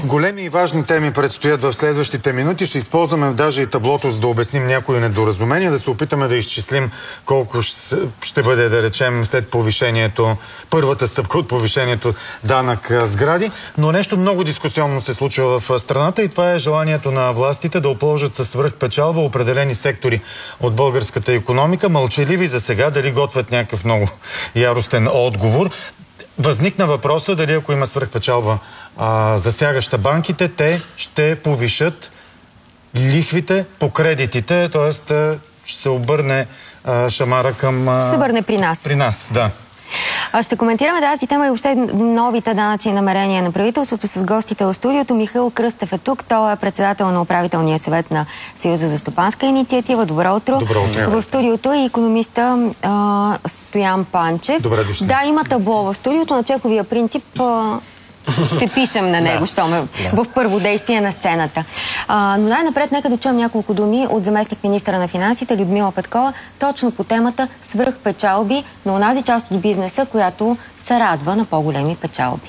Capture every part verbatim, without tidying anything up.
Големи и важни теми предстоят в следващите минути. Ще използваме даже и таблото, за да обясним някои недоразумения, да се опитаме да изчислим колко ще бъде, да речем, след повишението, първата стъпка от повишението данък сгради. Но нещо много дискусионно се случва в страната и това е желанието на властите да обложат със свръхпечалба определени сектори от българската икономика. Мълчаливи за сега, дали готвят някакъв много яростен отговор. Възникна въпроса дали ако има свръхпечалба а, засягаща банките, те ще повишат лихвите по кредитите, т.е. ще се обърне а, шамара към... А, ще се обърне при нас. При нас, да. Ще коментираме тази тема и въобще новите данъчни намерения на правителството с гостите в студиото. Михаил Кръстев е тук. Той е председател на управителния съвет на Съюза за стопанска инициатива. Добро утро. Добро утро. В студиото е икономиста а, Стоян Панчев. Добре дошли. Да, има табло в студиото на чековия принцип. А, ще пишем на него, щом е в първо действие на сцената. А, но най-напред нека да чуем няколко думи от заместник министъра на финансите Людмила Петкова, точно по темата свръхпечалби на онази част от бизнеса, която се радва на по-големи печалби.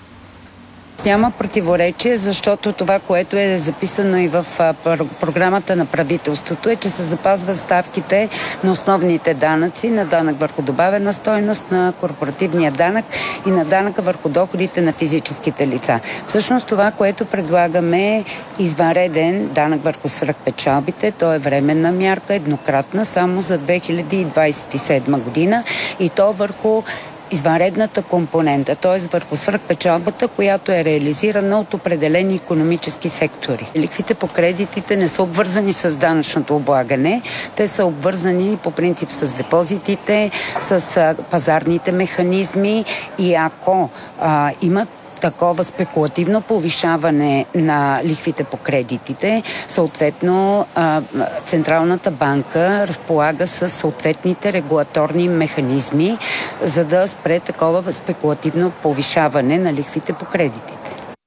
Няма противоречие, защото това, което е записано и в програмата на правителството, е, че се запазва ставките на основните данъци, на данък върху добавена стойност, на корпоративния данък и на данъка върху доходите на физическите лица. Всъщност това, което предлагаме е извънреден данък върху свръхпечалбите. То е временна мярка, еднократна, само за две хиляди двадесет и седма година и то върху извънредната компонента, т.е. върху свръхпечалбата, която е реализирана от определени икономически сектори. Лихвите по кредитите не са обвързани с данъчното облагане, те са обвързани по принцип с депозитите, с пазарните механизми и ако а, имат такова спекулативно повишаване на лихвите по кредитите, съответно Централната банка разполага с съответните регулаторни механизми, за да спре такова спекулативно повишаване на лихвите по кредитите.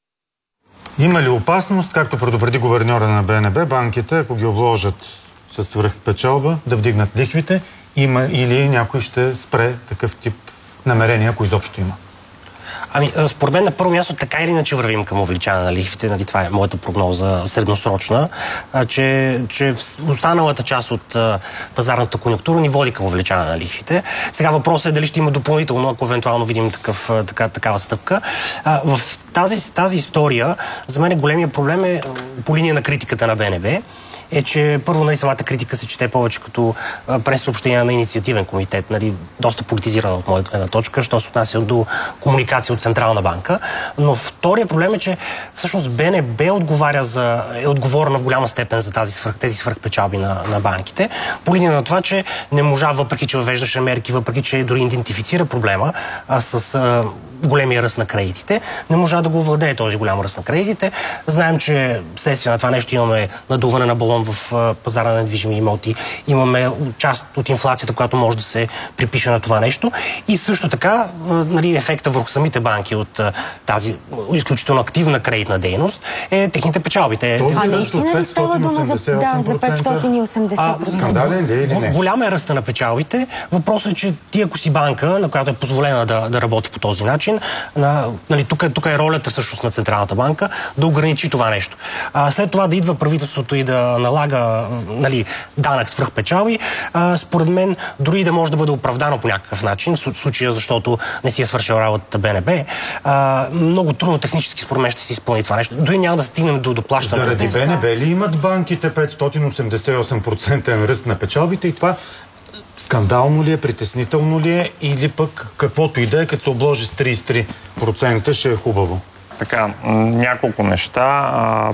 Има ли опасност, както предупреди гуверньора на БНБ, банките, ако ги обложат с свръхпечалба, да вдигнат лихвите, има или някой ще спре такъв тип намерения, ако изобщо има? Ами, според мен на първо място така или иначе вървим към увеличаване на лихвите, нали, това е моята прогноза средносрочна, а, че, че останалата част от а, пазарната конюнктура ни води към увеличаване на лихвите. Сега въпросът е дали ще има допълнително, ако евентуално видим такъв, така, такава стъпка. А, в тази, тази история, за мен големия проблем е по линия на критиката на БНБ, е, че първо, нали, самата критика се чете повече като пресъобщение на инициативен комитет, нали, доста политизирана от моята гледна точка, що се отнася до комуникация от Централна банка. Но втория проблем е, че всъщност БНБ отговаря за, е отговорна в голяма степен за тази свръх, тези свръхпечалби на, на банките, по линия на това, че не можа, въпреки че въвеждаше мерки, въпреки че дори идентифицира проблема а, с а, големия ръст на кредитите, не можа да го владее този голям ръст на кредитите. Знаем, че следствие на това нещо имаме надуване на балон в пазара на недвижими имоти, имаме част от инфлацията, която може да се припише на това нещо и също така, нали, ефекта върху самите банки от тази изключително активна кредитна дейност е техните печалби. Те, а наистина ли става дума за, да, за петстотин и осемдесет процента? Скандален ли или не? Голям е ръста на печалбите. Въпросът е, че ти ако си банка, на която е позволена да, да работи по този начин, на, нали, тук, тук е ролята всъщност на Централната банка да ограничи това нещо. А, след това да идва правителството и да налага, нали, данък свръхпечалби, а, според мен дори да може да бъде оправдано по някакъв начин, в случая защото не си е свършил работата БНБ, а, много трудно технически според мен ще се изпълни това нещо. Дори няма да стигнем до доплащане. Заради БНБ ли имат банките петстотин осемдесет и осем процента ръст на печалбите и това скандално ли е, притеснително ли е или пък каквото и да е, като се обложи с тридесет и три процента ще е хубаво? Така, няколко неща.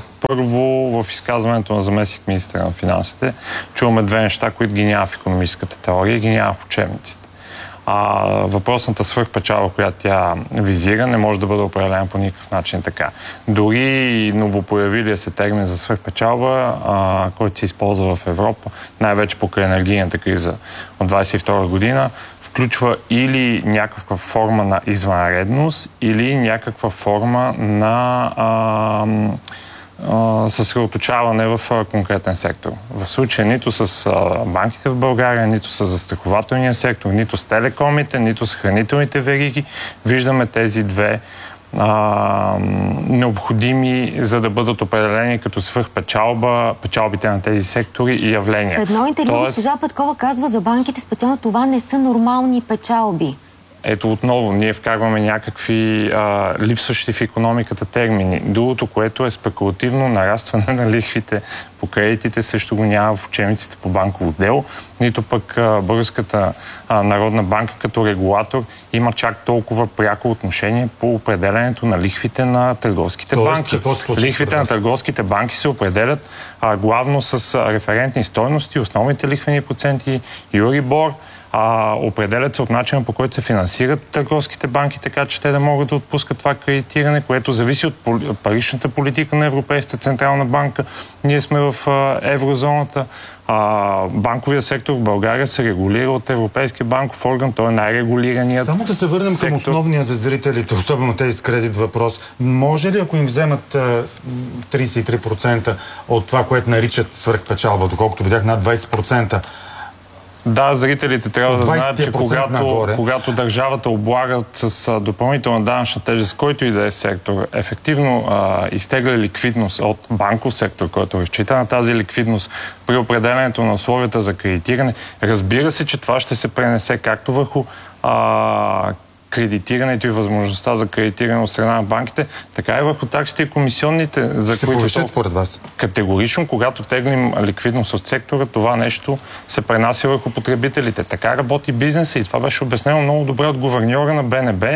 Първо, в изказването на заместник министъра на финансите чуваме две неща, които ги няма в икономическата теория и ги няма в учебниците. А, въпросната свръхпечалба, която тя визира, не може да бъде определена по никакъв начин така. Дори новопоявилия се термин за свръхпечалба, а, който се използва в Европа, най-вече покрай енергийната криза от двадесет и втора година, включва или някаква форма на извънредност, или някаква форма на а, съсредоточаване в конкретен сектор. В случая нито с банките в България, нито с застрахователния сектор, нито с телекомите, нито с хранителните вериги. Виждаме тези две а, необходими, за да бъдат определени като свръхпечалба, печалбите на тези сектори и явления. В едно интервю Тоест, госпожа Петкова казва за банките специално това не са нормални печалби. Ето отново, ние вкарваме някакви а, липсващи в икономиката термини. Другото, което е спекулативно нарастване на лихвите по кредитите, също го няма в учебниците по банково дело. Нито пък а, Българската а, народна банка като регулатор има чак толкова пряко отношение по определенето на лихвите на търговските Тоест, банки. Лихвите на търговските банки се определят а, главно с а, референтни стойности, основните лихвени проценти, Юрибор, А, определят се от начина, по който се финансират търговските банки, така че те да могат да отпускат това кредитиране, което зависи от паричната политика на Европейската централна банка. Ние сме в а, еврозоната. А, банковия сектор в България се регулира от Европейския банков орган. Той е най-регулираният. Само да се върнем сектор. към основния за зрителите, особено тези с кредит въпрос. Може ли, ако им вземат а, тридесет и три процента от това, което наричат свръхпечалба, доколкото видях над двадесет процента, Да, зрителите трябва да знаят, че когато, когато държавата облагат с а, допълнителна данъчна тежест, който и да е сектор, ефективно а, изтегля ликвидност от банков сектор, който разчита на тази ликвидност при определенето на условията за кредитиране, разбира се, че това ще се пренесе както върху а, кредитирането и възможността за кредитиране от страна на банките, така и върху таксите и комисионните, за ще които повишат според вас. Категорично, когато теглим ликвидност от сектора, това нещо се пренася върху потребителите. Така работи бизнеса и това беше обяснено много добре от гуверньора на Б Н Б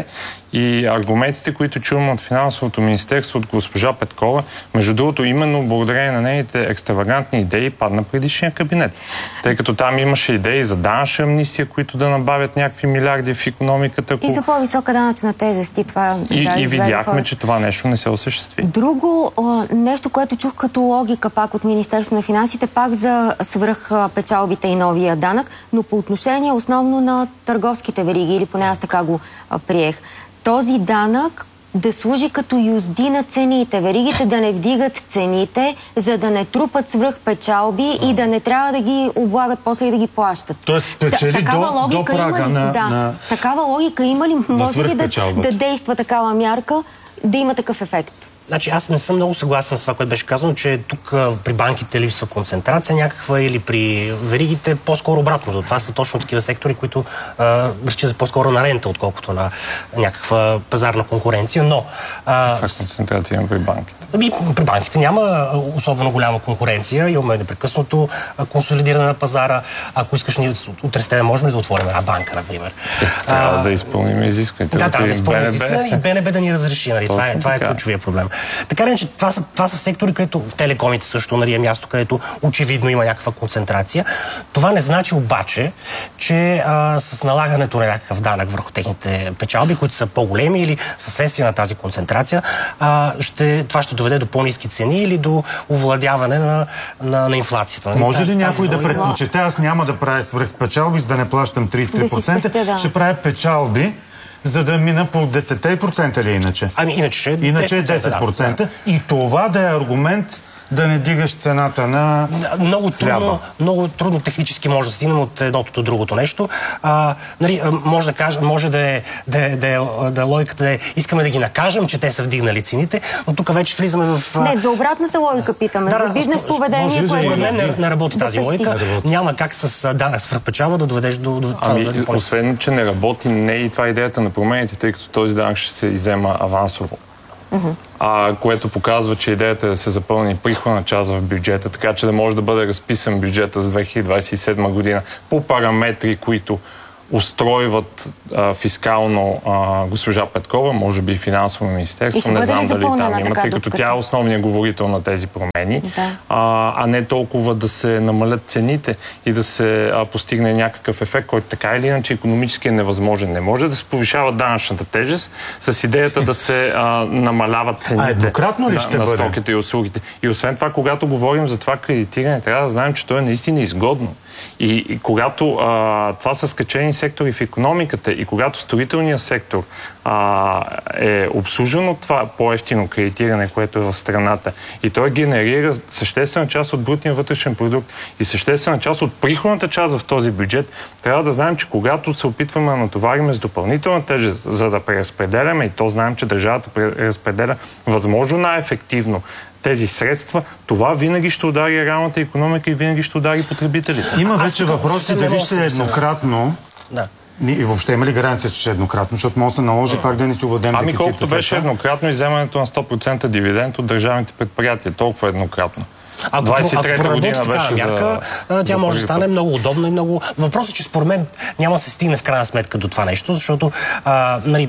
и аргументите, които чуваме от Финансовото министерство, от госпожа Петкова. Между другото, именно благодарение на нейните екстравагантни идеи падна предишния кабинет. Тъй като там имаше идеи за данъчна амнистия, които да набавят някакви милиарди в икономиката. Ако... И за по-висока данъчна тежест. И, това, и, да, и видяхме, хора. че това нещо не се осъществи. Друго а, нещо, което чух като логика пак от Министерство на финансите, пак за свръх а, печалбите и новия данък, но по отношение основно на търговските вериги, или поне аз така го а, приех. Този данък да служи като юзди на цените. Веригите да не вдигат цените, за да не трупат свръх печалби и да не трябва да ги облагат после и да ги плащат. Тоест печели до, до прага на, да, на... Такава логика има ли? Може ли да, да действа такава мярка, да има такъв ефект? Значи аз не съм много съгласен с това, което беше казано, че тук а, при банките липсва концентрация някаква или при веригите по-скоро обратното. Това са точно такива сектори, които разчитат по-скоро на рента, отколкото на някаква пазарна конкуренция, но... А, как концентрация има при банките? Ами, при банките няма особено голяма конкуренция. Имаме непрекъснато консолидиране на пазара. Ако искаш, ние утре с тебе можем ли да отворим една банка, например? Е, трябва а, да изпълним изискването. Да, трябва да изпълним изискването и Б Н Б да ни разреши. Нали? Това, е, това е ключовия проблем. Така ли, че това са, това са сектори, където в телекомите също, нали, е място, където очевидно има някаква концентрация. Това не значи обаче, че а, с налагането на някакъв данък върху техните печалби, които са по-големи или със следствие на тази концентрация, а, ще, това ще доведе до по-ниски цени или до овладяване на, на, на инфлацията. Нали? Може ли някой да предпочете? Аз няма да правя свръхпечалби, за да не плащам тридесет и три процента. Да спестя, да. Ще правя печалби, за да мина по десет процента ли иначе? Ами иначе ще е иначе десет процента. Да. И това да е аргумент да не дигаш цената на много трудно, много трудно технически може да стигнем от едното до другото нещо. А, нали, може да кажа, може да е, да е, да е, да е логиката да е, искаме да ги накажем, че те са вдигнали цените, но тук вече влизаме в... Не, за обратната логика питаме, да, за бизнес поведение, което... Да мен не, не работи тази логика. Няма как с данък свръхпечалба да доведеш до... до ами, да да освен, че не работи, не е и това идеята на промените, тъй като този данък ще се иззема авансово. Uh-huh. А, което показва, че идеята е да се запълни приходна част в бюджета, така че да може да бъде разписан бюджета за две хиляди двадесет и седма година по параметри, които устройват а, фискално а, госпожа Петкова, може би и финансово министерство, не знам дали там има, тъй като тя е основният говорител на тези промени, да. а, а не толкова да се намалят цените и да се а, постигне някакъв ефект, който така или иначе икономически е невъзможен. Не може да се повишава данъчната тежест с идеята да се а, намаляват цените. А еднократно ли ще на, бъде? На стоките и услугите. И освен това, когато говорим за това кредитиране, трябва да знаем, че то е наистина изгодно. И, и когато а, това са скачени сектори в икономиката и когато строителният сектор а, е обслужен от това по-евтино кредитиране, което е в страната и той генерира съществена част от брутния вътрешен продукт и съществена част от приходната част в този бюджет, трябва да знаем, че когато се опитваме да натовариме с допълнителна тежест, за да преразпределяме, и то знаем, че държавата преразпределя възможно най-ефективно тези средства, това винаги ще удари реалната икономика и винаги ще удари потребителите. Има вече въпроси дали ще е еднократно. Да. И въобще има ли гаранция, че ще е еднократно? Защото може да се наложи пак да ни се уведем Ами дефицита. колкото беше еднократно изземането на сто процента дивиденд от държавните предприятия, толкова еднократно. Ако, двадесет и трета ако година проработи такава беше мярка, за, тя за може да стане път. много удобна и много... Въпросът е, че според мен няма да се стигне в крайна сметка до това нещо, защото а, нали,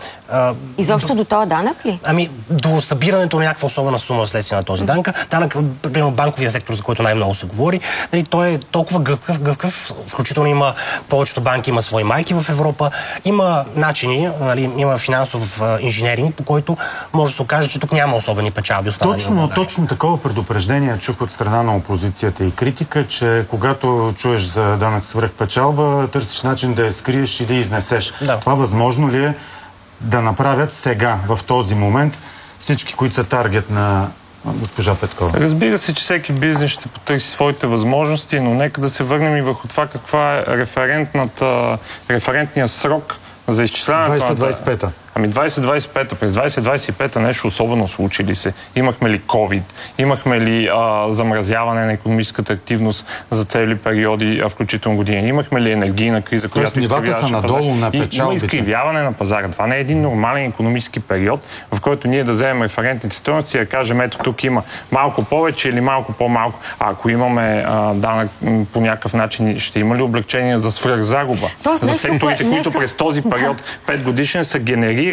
а, Изобщо до този данък ли? Ами, до събирането на някаква особена сума вследствие на този данък. Данък, примерно банковия сектор, за който най-много се говори, нали, той е толкова гъвкав, гъвкав, включително има повечето банки, има свои майки в Европа, има начини, нали, има финансов а, инженеринг, по който може да се окаже, че тук няма особени печалби останали. Точно, точно такова предупреждение чух от страна на опозицията и критика, че когато чуеш за данък свръхпечалба, търсиш начин да я скриеш и да я изнесеш. Да. Това възможно ли е да направят сега, в този момент, всички, които са таргет на госпожа Петкова? Разбира се, че всеки бизнес ще потърси своите възможности, но нека да се върнем и върху това каква е референтната, референтният срок за изчисляването на... двадесет двадесет и пета. Ами двадесет двадесет и пета, през двадесет двадесет и пета нещо особено случи ли се? Имахме ли COVID? Имахме ли а, замразяване на икономическата активност за цели периоди, а включително години? Имахме ли енергийна криза, която нивата са надолу на печалбите. Има изкривяване на пазара. Това не е един нормален икономически период, в който ние да вземем референтните стойности и да кажем, ето тук има малко повече или малко по-малко. А ако имаме а, данък по някакъв начин, ще има ли облегчение за свръхзагуба? Тоест, За нещо, секторите, нещо... които през този период пет годишен са генерирали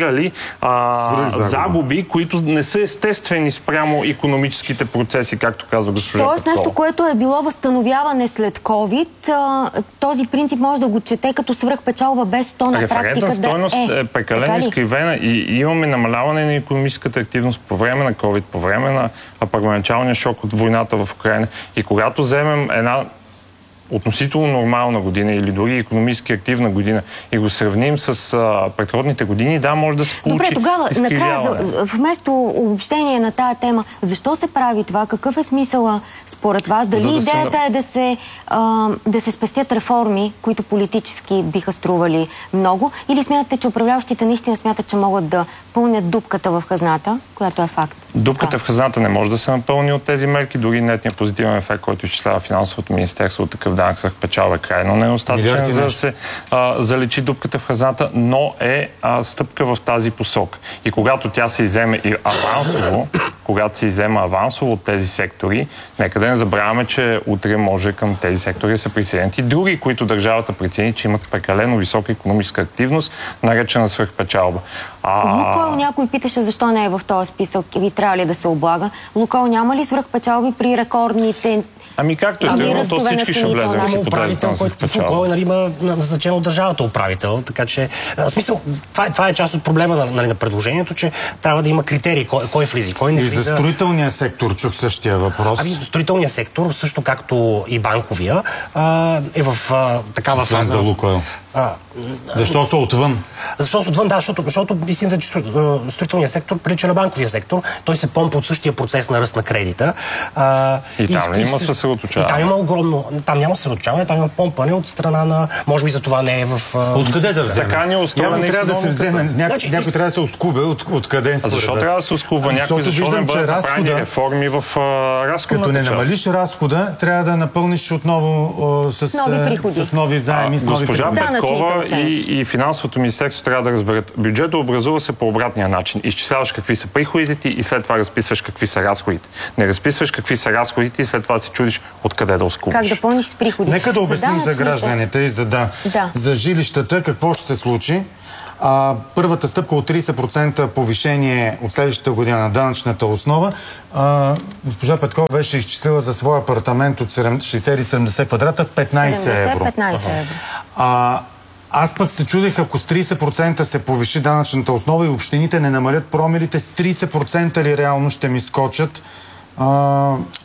а, загуби, които не са естествени спрямо икономическите процеси, както казва госпожа Тоест Петкова. нещо, което е било възстановяване след COVID, а, този принцип може да го чете като свръхпечалба без то на практика Референтна стойност да е. е прекалено изкривена и имаме намаляване на икономическата активност по време на COVID, по време на първоначалния шок от войната в Украйна. И когато вземем една относително нормална година или дори икономически активна година и го сравним с а, предходните години, да, може да се получи. Добре, тогава, накрая, изкривяване. вместо обобщение на тая тема, защо се прави това? Какъв е смисъла според вас? Дали За да се идеята на- е да се, а, да се спестят реформи, които политически биха стрували много? Или смятате, че управляващите наистина смятат, че могат да пълнят дупката в хазната, която е факт? Дупката в хазната не може да се напълни от тези мерки, дори нетният позитивен ефект, който изчислява финансовото министерство от такъв данък свръхпечалба е крайно недостатъчен, за да се а, заличи дупката в хазната, но е а, стъпка в тази посока. И когато тя се иземе и авансово, когато се изема авансово от тези сектори, нека да не забравяме, че утре може към тези сектори да се присъединят и други, които държавата прецени, че имат прекалено висока икономическа активност, наречена свръхпечалба. А... Лукойл някой питаше защо не е в този списък и трябва ли да се облага. Лукойл няма ли свръхпечалби при рекордните... Ами както е, Ами, трудно, то ръстове на всички ще цените, влезе да. в Има хипотезата управител, на който в свръхпечалба. Лукойл, нали, има назначен от държавата управител, така че в смисъл, това, това е част от проблема на, нали, на предложението, че трябва да има критерии, кой, кой влиза, кой не И влиза. за строителния сектор чух същия въпрос. Ами, строителния сектор, също както и банковия, а, е в а, такава Освен фаза. за Лукойл. А, Защо са отвън? Защото отвън, да, защото, защото истината е, че строителният сектор прилича на банковия сектор. Той се помпа от същия процес на ръст на кредита. А, И там в- има в- съсредоточаване. И там има огромно. Там няма съсредоточаване, там има помпане от страна на. Може би за това не е в. а, Откъде да вземе? Така ни е устроена Явно трябва да се икономиката. вземе, някой, Значи, някой трябва да се откубе от, откъде А според защо вас? трябва да се оскуба Ами, някой? защото Защо виждам, не че бъдат направени разхода, реформи в а, разходната като не част? намалиш разхода, трябва да напълниш отново о, с, нови е, приходи. с нови заеми, с нови Госпожа приходи. Данъчните Петкова оценки. и, и финансовото министерство трябва да разберат. Бюджетът образува се по обратния начин. Изчисляваш какви са приходите ти и след това разписваш какви са разходите. Не разписваш какви са разходите и след това се чудиш откъде да оскубиш. Как да пълниш с приходи? Нека да обясним за, данъчните- гражданите и за, да, Да. за жилищата какво ще се случи. А, първата стъпка от тридесет процента повишение от следващата година на данъчната основа. А, госпожа Петкова беше изчислила за своя апартамент от шейсет или седемдесет квадрата петнайсет евро. петнайсет евро. А, аз пък се чудех, ако с тридесет процента се повиши данъчната основа и общините не намалят промилите, с тридесет процента ли реално ще ми скочат а,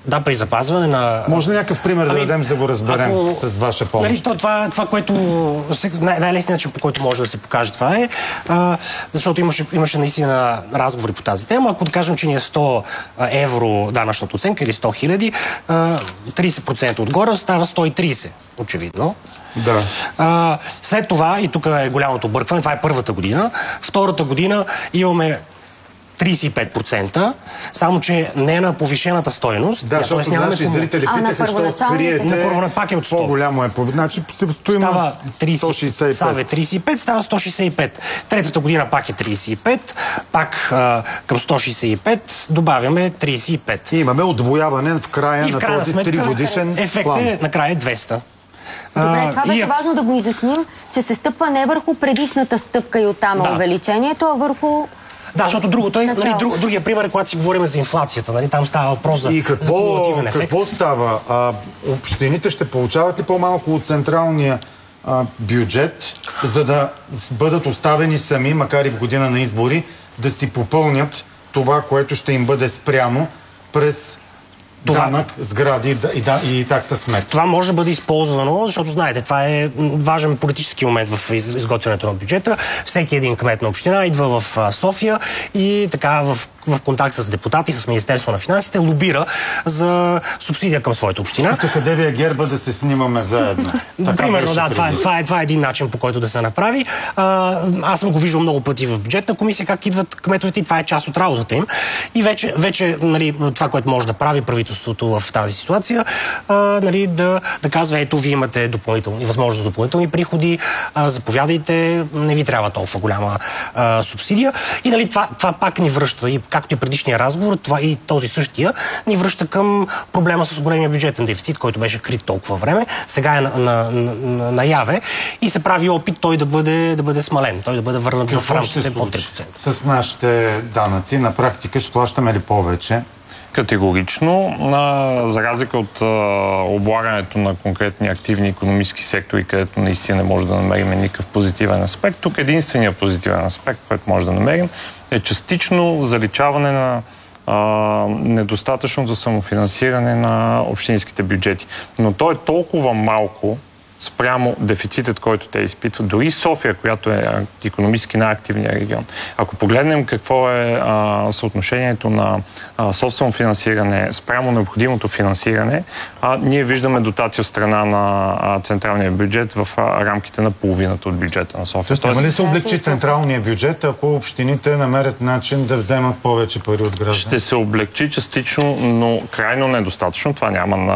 Да, при запазване на... Може ли някакъв пример Ами, да дадем, за да го разберем ако, с ваша помощ? Нали, това, това, това, което... Най- най-лесният начин, по който може да се покаже това е, а, защото имаше, имаше наистина разговори по тази тема. Ако да кажем, че ни е сто евро данъчната оценка или сто хиляди, трийсет процента отгоре става сто и трийсет, очевидно. Да. А, след това, и тук е голямото объркване, това е първата година. Втората година имаме трийсет и пет процента, само че не на повишената стойност. Да, защото наши зрители А, на питаха, що първоначалните? криете... На първо пак е от сто. По-голямо е. Значи стоим Става сто шейсет и пет. Става трийсет и пет, става сто шейсет и пет. Третата година пак е трийсет и пет, пак а, към сто шейсет и пет добавяме трийсет и пет. И имаме отвояване в края И в на крайна този сметка тригодишен ефект план. е накрая двеста. Добре, това А, беше и- важно да го изясним, че се стъпва не върху предишната стъпка и оттам Да. увеличението, а върху... Да, защото другото е, нали, Начало. друг, другия пример е, когато си говорим за инфлацията. Нали, там става въпрос за, И за какво, кумулативен ефект. какво става? А, общините ще получават ли по-малко от централния а, бюджет, за да бъдат оставени сами, макар и в година на избори, да си попълнят това, което ще им бъде спрямо през Това- данък, сгради и, да- и, да- и такса смет? Това може да бъде използвано, защото знаете, това е м, важен политически момент в из- изготвянето на бюджета. Всеки един кмет на община идва в а, София и така в, в контакт с депутати, с Министерство на финансите, лобира за субсидия към своята община. Тук къде ви е герба да се снимаме заедно? Така Примерно, беше да, това е, преди. това, е, това е един начин, по който да се направи. А, аз съм го виждал много пъти в бюджетна комисия, как идват кметовете и това е част от работата им. И вече, вече нали, това, което може да прави правителството в тази ситуация, а, нали, да, да казва, ето, вие имате допълнителни, възможност за допълнителни приходи, а, заповядайте, не ви трябва толкова голяма а, субсидия. И нали, това, това пак ни връща, и както и предишния разговор, това и този същия, ни връща към проблема с големия бюджетен дефицит, който беше крит толкова време. Сега е на, на, на, на, наяве и се прави опит той да бъде, да бъде смален, той да бъде върнат в Какво ще рамките под три случи процента. с нашите данъци? На практика ще плащаме ли повече? Категорично, а, за разлика от а, облагането на конкретни активни икономически сектори, където наистина не може да намерим никакъв позитивен аспект, тук единственият позитивен аспект, който може да намерим, е частично заличаване на а, недостатъчното самофинансиране на общинските бюджети. Но то е толкова малко спрямо дефицитът, който те изпитват. Дори София, която е икономически най-активният регион. Ако погледнем какво е а, съотношението на а, собствено финансиране спрямо необходимото финансиране, а, ние виждаме дотация от страна на а, централния бюджет в а, рамките на половината от бюджета на София. Тоест, няма ли се облегчи централния бюджет, ако общините намерят начин да вземат повече пари от гражданите? Ще се облегчи частично, но крайно недостатъчно. Това няма на,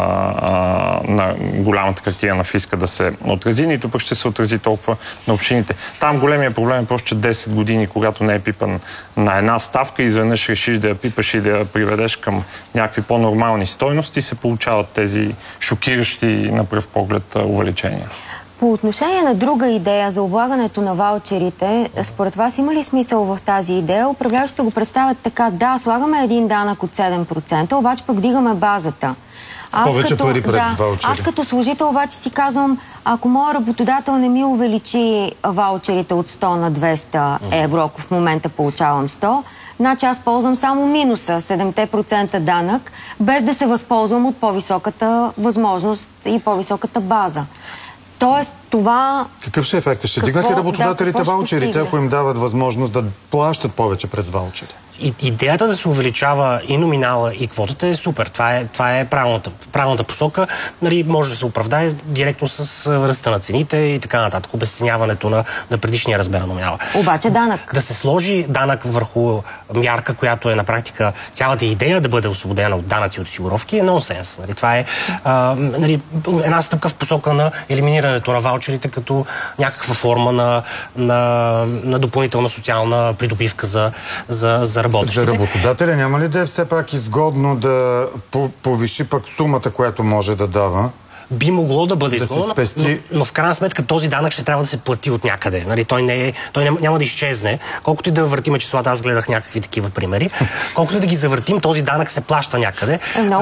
а, на голямата картина на фиска да се отрази, нито пък ще се отрази толкова на общините. Там големия проблем е просто, че десет години, когато не е пипан на една ставка, изведнъж решиш да я пипаш и да я приведеш към някакви по-нормални стойности, се получават тези шокиращи на пръв поглед увеличения. По отношение на друга идея за облагането на ваучерите, според вас има ли смисъл в тази идея? Управляващите го представят така: да, слагаме един данък от седем процента, обаче пък дигаме базата. Аз Повече като, пари през да, ваучери. Аз като служител обаче си казвам, ако моят работодател не ми увеличи ваучерите от сто на двеста евро, ако в момента получавам сто, значи аз ползвам само минуса, седем процента данък, без да се възползвам от по-високата възможност и по-високата база. Тоест, това... Какъв ще е ефектът? Ще Какво- дигнат ли да, работодателите какво ще ваучерите, постигне? ако им дават възможност да плащат повече през ваучери? И, идеята да се увеличава и номинала, и квотата е супер. Това е, това е правилната, правилната посока. Нали, може да се оправдае директно с ръста на цените и така нататък. Обесценяването на, на предишния размер на номинала. Обаче данък. Да се сложи данък върху мярка, която е на практика цялата идея да бъде освободена от данъци, от осигуровки, е нонсенс. Нали, това е а, нали, една стъпка в посока на елиминирането на ваучерите като някаква форма на, на, на допълнителна социална придобивка за, за, за работещите. За работодателя няма ли да е все пак изгодно да по- повиши пък сумата, която може да дава? Би могло да бъде Да се изгодно, спести. но, но в крайна сметка този данък ще трябва да се плати от някъде. Нали, той не е, той няма, няма да изчезне. Колкото и да въртиме числата, аз гледах някакви такива примери, колкото и да ги завъртим, този данък се плаща някъде. Много